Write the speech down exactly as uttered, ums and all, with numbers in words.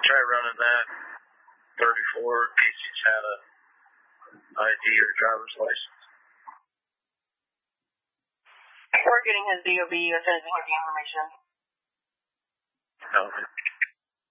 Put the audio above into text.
try running that thirty-four in case he's had a I D or driver's license. We're getting his D O B as soon as we get the information. Okay.